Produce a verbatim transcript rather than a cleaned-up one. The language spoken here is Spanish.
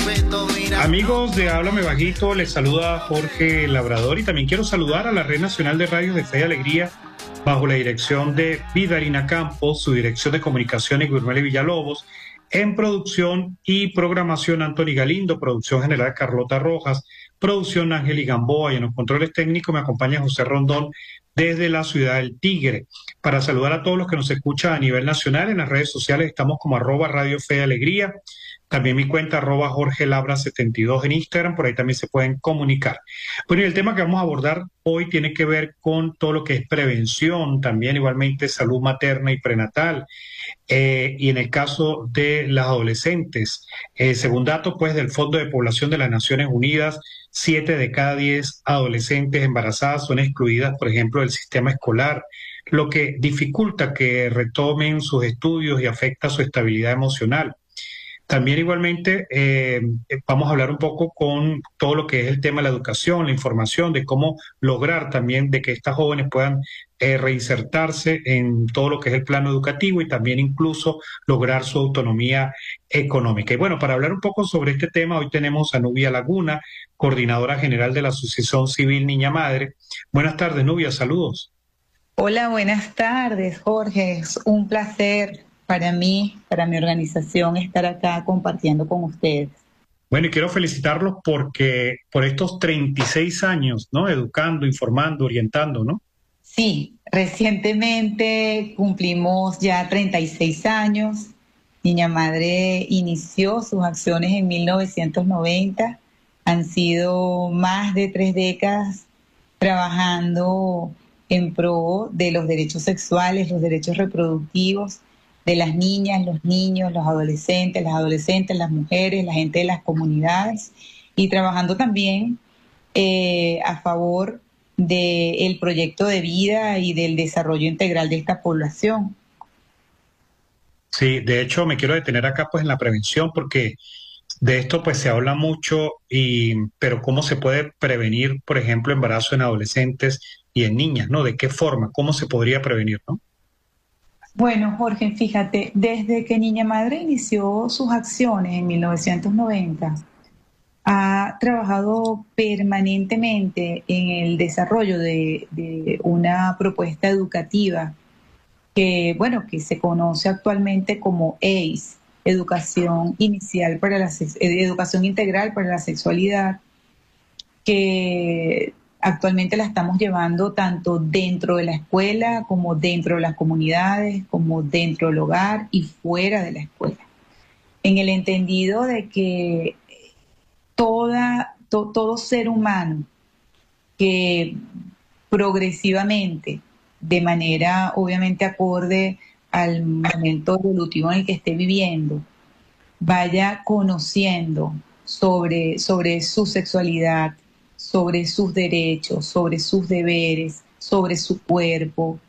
Amigos de Háblame Bajito, les saluda Jorge Labrador y también quiero saludar a la Red Nacional de Radios de Fe y Alegría bajo la dirección de Vidarina Campos, su dirección de comunicaciones Gurmeli Villalobos, en producción y programación Anthony Galindo, producción general Carlota Rojas, producción Ángel Gamboa y en los controles técnicos me acompaña José Rondón desde la ciudad del Tigre. Para saludar a todos los que nos escuchan a nivel nacional, en las redes sociales estamos como arroba Radio Fe y Alegría. También mi cuenta arroba Jorge Labra setenta y dos en Instagram, por ahí también se pueden comunicar. Bueno, y el tema que vamos a abordar hoy tiene que ver con todo lo que es prevención, también igualmente salud materna y prenatal, eh, y en el caso de las adolescentes, eh, según datos pues del Fondo de Población de las Naciones Unidas, siete de cada diez adolescentes embarazadas son excluidas, por ejemplo, del sistema escolar, lo que dificulta que retomen sus estudios y afecta su estabilidad emocional. También igualmente eh, vamos a hablar un poco con todo lo que es el tema de la educación, la información, de cómo lograr también de que estas jóvenes puedan eh, reinsertarse en todo lo que es el plano educativo y también incluso lograr su autonomía económica. Y bueno, para hablar un poco sobre este tema, hoy tenemos a Nubia Laguna, coordinadora general de la Asociación Civil Niña Madre. Buenas tardes, Nubia, saludos. Hola, buenas tardes, Jorge. Es un placer para mí, para mi organización, estar acá compartiendo con ustedes. Bueno, y quiero felicitarlos porque por estos treinta y seis años, ¿no? Educando, informando, orientando, ¿no? Sí, recientemente cumplimos ya treinta y seis años. Niña Madre inició sus acciones en mil novecientos noventa. Han sido más de tres décadas trabajando en pro de los derechos sexuales, los derechos reproductivos, de las niñas, los niños, los adolescentes, las adolescentes, las mujeres, la gente de las comunidades y trabajando también eh, a favor del proyecto de vida y del desarrollo integral de esta población. Sí, de hecho me quiero detener acá pues en la prevención porque de esto pues se habla mucho, y, pero ¿cómo se puede prevenir, por ejemplo, embarazo en adolescentes y en niñas, ¿no? ¿De qué forma? ¿Cómo se podría prevenir, no? Bueno, Jorge, fíjate, desde que Niña Madre inició sus acciones en mil novecientos noventa, ha trabajado permanentemente en el desarrollo de, de una propuesta educativa que, bueno, que se conoce actualmente como E I S, Educación Inicial para la Educación Integral para la Sexualidad, que actualmente la estamos llevando tanto dentro de la escuela como dentro de las comunidades, como dentro del hogar y fuera de la escuela. En el entendido de que toda, to, todo ser humano que progresivamente, de manera obviamente acorde al momento evolutivo en el que esté viviendo, vaya conociendo sobre, sobre su sexualidad, sobre sus derechos, sobre sus deberes, sobre su cuerpo,